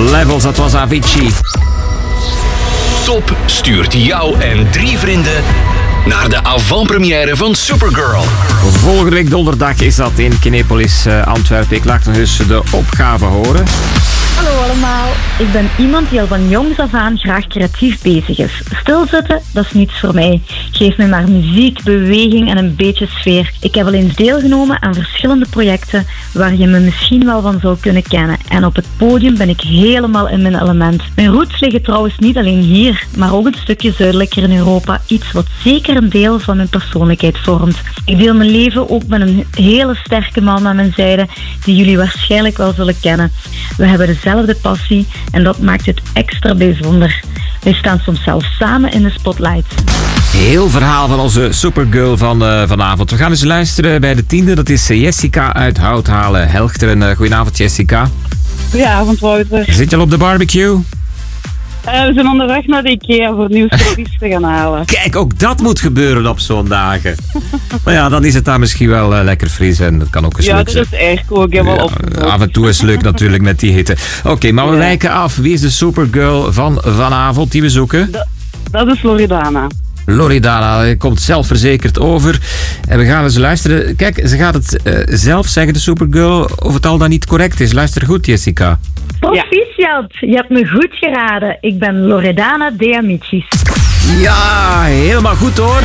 Levels, dat was Avicii. Top stuurt jou en 3 vrienden naar de avant-première van Supergirl. Volgende week donderdag is dat in Kinepolis, Antwerpen. Ik laat nog eens de opgave horen. Hallo allemaal, ik ben iemand die al van jongs af aan graag creatief bezig is. Stilzitten, dat is niets voor mij. Geef me maar muziek, beweging en een beetje sfeer. Ik heb al eens deelgenomen aan verschillende projecten waar je me misschien wel van zou kunnen kennen. En op het podium ben ik helemaal in mijn element. Mijn roots liggen trouwens niet alleen hier, maar ook een stukje zuidelijker in Europa. Iets wat zeker een deel van mijn persoonlijkheid vormt. Ik deel mijn leven ook met een hele sterke man aan mijn zijde, die jullie waarschijnlijk wel zullen kennen. We hebben dezelfde passie en dat maakt het extra bijzonder. Wij staan soms zelfs samen in de spotlight. Heel verhaal van onze Supergirl van vanavond. We gaan eens luisteren bij de 10e. Dat is Jessica uit Houthalen, Helchteren. Goedenavond, Jessica. Goedenavond, Wouter. Zit je al op de barbecue? We zijn onderweg naar de IKEA voor nieuw servies te gaan halen. Kijk, ook dat moet gebeuren op zo'n dagen. Maar ja, dan is het daar misschien wel lekker fris en dat kan ook eens leuk zijn. Ja, dat is airco. Ik heb al opgezocht. Af en toe is het leuk natuurlijk met die hitte. Oké, maar we wijken af. Wie is de Supergirl van vanavond die we zoeken? Dat is Loredana. Loredana komt zelfverzekerd over. En we gaan eens luisteren. Kijk, ze gaat het zelf zeggen, de Supergirl, of het al dan niet correct is. Luister goed, Jessica. Proficiat, je hebt me goed geraden. Ik ben Loredana De Amicis. Ja, helemaal goed hoor.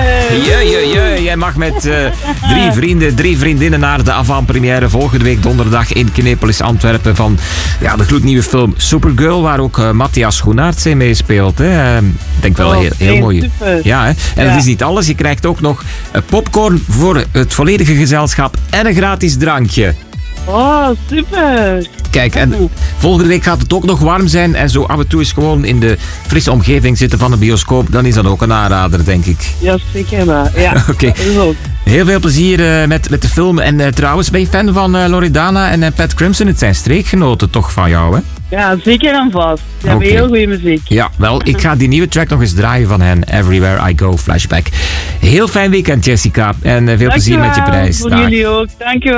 Jij mag met 3 vrienden, 3 vriendinnen naar de avant-première volgende week donderdag in Kinepolis, Antwerpen van de gloednieuwe film Supergirl, waar ook Matthias Schoenaerts in meespeelt. Ik denk wel heel mooi. Super. Ja, hè? En dat is niet alles. Je krijgt ook nog popcorn voor het volledige gezelschap en een gratis drankje. Oh, super. Kijk, en volgende week gaat het ook nog warm zijn en zo af en toe is gewoon in de frisse omgeving zitten van de bioscoop. Dan is dat ook een aanrader, denk ik. Ja, zeker dat. Ja, Oké. dat is ook. Heel veel plezier met de film. En trouwens, ben je fan van Loredana en Pat Crimson? Het zijn streekgenoten toch van jou, hè? Ja, zeker en vast. Ze hebben heel goede muziek. Ja, wel, ik ga die nieuwe track nog eens draaien van hen. Everywhere I Go, Flashback. Heel fijn weekend, Jessica. En veel plezier met je prijs. Voor jullie ook. Dankjewel.